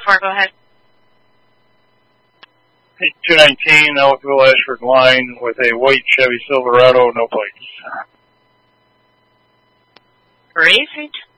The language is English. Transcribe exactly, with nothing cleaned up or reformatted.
four, go ahead. eight two nineteen, Elkville Ashford line with a white Chevy Silverado, no plates. Racing.